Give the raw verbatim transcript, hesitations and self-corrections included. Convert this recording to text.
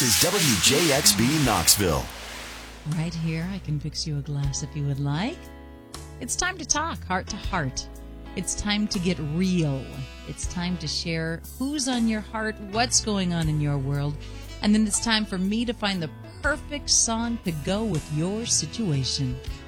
This is W J X B Knoxville. Right here, I can fix you a glass if you would like. It's time to talk heart to heart. It's time to get real. It's time to share who's on your heart, what's going on in your world, and then it's time for me to find the perfect song to go with your situation.